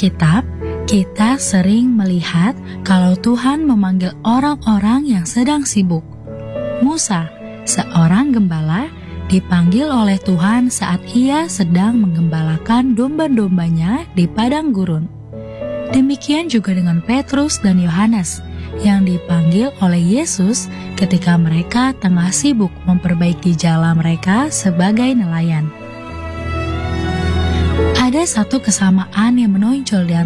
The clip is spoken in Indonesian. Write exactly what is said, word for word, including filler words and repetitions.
Alkitab, kita sering melihat kalau Tuhan memanggil orang-orang yang sedang sibuk. Musa, seorang gembala, dipanggil oleh Tuhan saat ia sedang menggembalakan domba-dombanya di padang gurun. Demikian juga dengan Petrus dan Yohanes yang dipanggil oleh Yesus ketika mereka tengah sibuk memperbaiki jala mereka sebagai nelayan. Ada satu kesamaan yang menonjol di antara